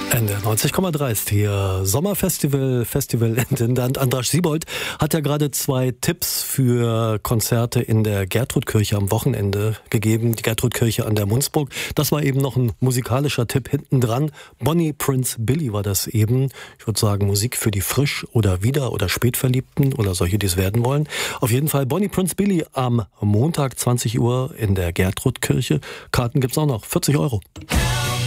Ende 90,3 ist hier Sommerfestival-Intendant Andras Siebold hat ja gerade 2 Tipps für Konzerte in der Gertrudkirche am Wochenende gegeben. Die Gertrudkirche an der Munzburg. Das war eben noch ein musikalischer Tipp hinten dran. Bonnie Prince Billy war das eben. Ich würde sagen, Musik für die frisch oder wieder oder Spätverliebten oder solche, die es werden wollen. Auf jeden Fall Bonnie Prince Billy am Montag 20 Uhr in der Gertrudkirche. Karten gibt's auch noch. 40 €.